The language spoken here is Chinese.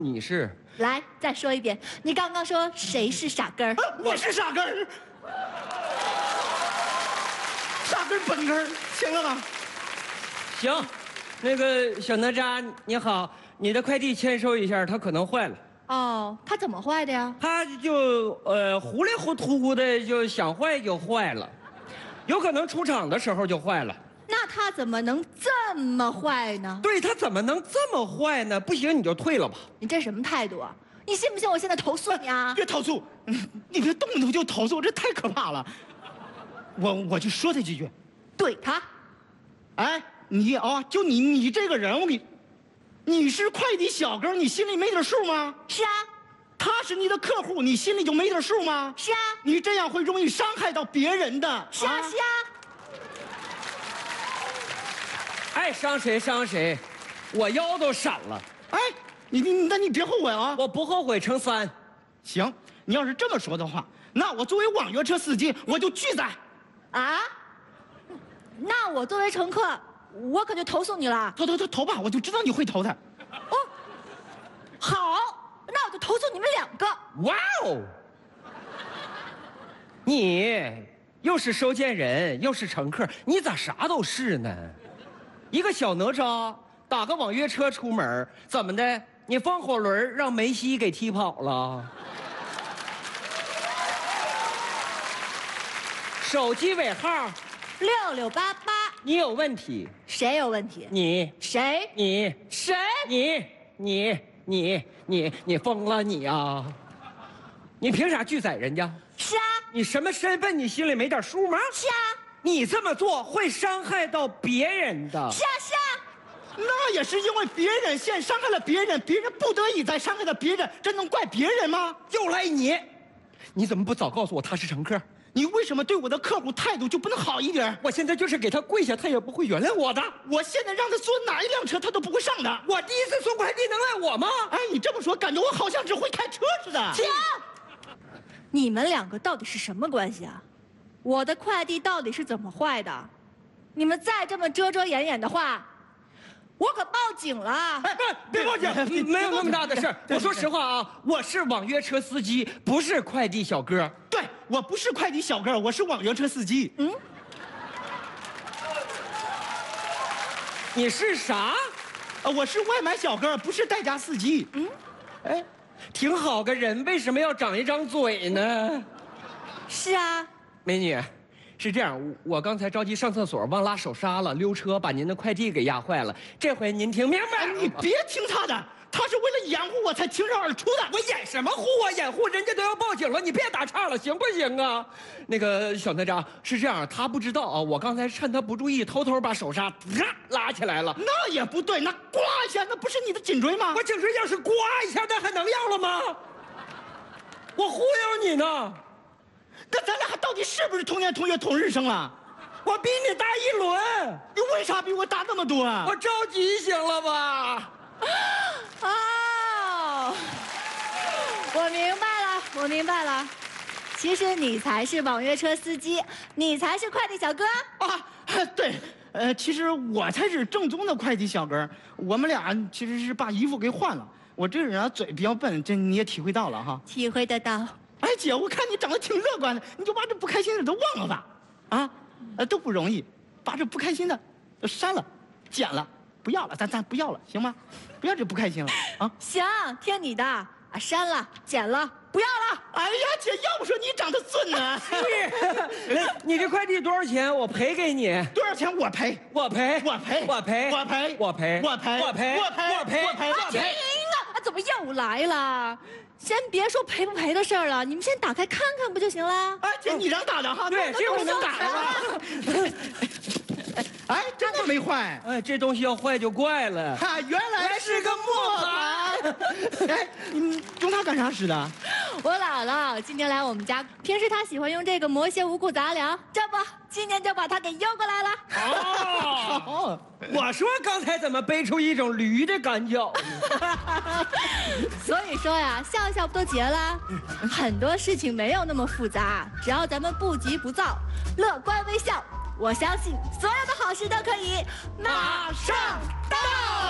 你是来，再说一遍，你刚刚说谁是傻根儿？ 我是傻根儿，傻根儿本根儿，行了吧？ 行，那个小哪吒你好，你的快递签收一下，它可能坏了。 哦，他怎么坏的呀？ 它就糊里糊涂的就想坏就坏了，有可能出厂的时候就坏了。 那他怎么能这么坏呢？ 对，它怎么能这么坏呢？不行你就退了吧。 你这什么态度啊？你信不信我现在投诉你啊？ 别投诉，你别动不动就投诉，这太可怕了。我就说他几句， 怼他。 哎，你啊，就你这个人，你是快递小哥，你心里没点数吗？ 是啊， 他是你的客户，你心里就没点数吗？ 是啊， 你这样会容易伤害到别人的。 是啊，是啊。 爱伤谁伤谁，我腰都闪了。 哎，那你别后悔啊！ 我不后悔乘3。 行，你要是这么说的话，那我作为网约车司机，我就拒载。 啊？那我作为乘客，我可就投诉你了。 投吧，我就知道你会投的。 哦，好，那我就投诉你们2个。 哇哦！你又是收件人，又是乘客，你咋啥都是呢？一个小哪吒打个网约车出门，怎么的？你放火轮让梅西给踢跑了？手机尾号 6688。 你有问题？ 谁有问题？ 你谁？ 你谁？ 你疯了你啊！你凭啥拒载人家？ 是啊， 你什么身份？你心里没点数吗？ 是啊， 你这么做会伤害到别人的。 是啊，是啊。 那也是因为别人先伤害了别人，别人不得已再伤害了别人，这能怪别人吗？ 又来你，你怎么不早告诉我他是乘客？ 你为什么对我的客户态度就不能好一点？ 我现在就是给他跪下，他也不会原谅我的。 我现在让他坐哪一辆车，他都不会上的。 我第一次送快递能赖我吗？ 哎，你这么说，感觉我好像只会开车似的。 停！你们2个到底是什么关系啊？我的快递到底是怎么坏的？你们再这么遮遮掩掩的话，我可报警了！ 哎，别报警，没有那么大的事儿。我说实话啊，我是网约车司机，不是快递小哥。 对，我不是快递小哥，我是网约车司机。 嗯， 你是啥？ 我是外卖小哥，不是代驾司机。 嗯， 哎，挺好个人，为什么要长一张嘴呢？ 是啊， 美女，是这样，我刚才着急上厕所，忘拉手刹了，溜车把您的快递给压坏了。这回您听明白了？ 你别听他的，他是为了掩护我才挺身而出的。 我掩什么护啊？掩护人家都要报警了，你别打岔了，行不行啊？那个小哪吒是这样，他不知道啊，我刚才趁他不注意，偷偷把手刹拉起来了。 那也不对，那刮一下，那不是你的颈椎吗？ 我颈椎要是刮一下，那还能要了吗？我忽悠你呢。 那咱俩到底是不是同年同月同日生啊？ 我比你大1轮， 你为啥比我大那么多啊？ 我着急行了吧？ 哦，我明白了，其实你才是网约车司机，你才是快递小哥。 啊，对，其实我才是正宗的快递小哥。我们俩其实是把衣服给换了。我这人啊，嘴比较笨，这你也体会到了哈。 体会得到。 哎姐，我看你长得挺乐观的，你就把这不开心的都忘了吧，啊，都不容易，把这不开心的都删了、剪了，不要了，咱不要了，行吗？不要这不开心了啊！ 行，听你的啊，删了、剪了，不要了。 哎呀，姐，要不说你长得俊呢？ 你这快递多少钱？我赔给你。 多少钱？我赔， 我赔， 我赔， 我赔， 我赔， 我赔， 我赔， 我赔， 我赔， 我赔， 我赔， 我赔。 怎么又来了？先别说赔不赔的事儿了，你们先打开看看不就行了？ 哎，姐，你让打的哈？ 对，这回能打了。哎，真的没坏。 哎，这东西要坏就怪了。 原来是个磨盘。哎，你用它干啥使的？ 我姥姥今天来我们家，平时她喜欢用这个磨些五谷杂粮，这不，今年就把它给邮过来了。 哦，我说刚才怎么背出一种驴的感觉？ 所以说呀，笑一笑不都结了？很多事情没有那么复杂，只要咱们不急不躁，乐观微笑，我相信所有的好事都可以马上到。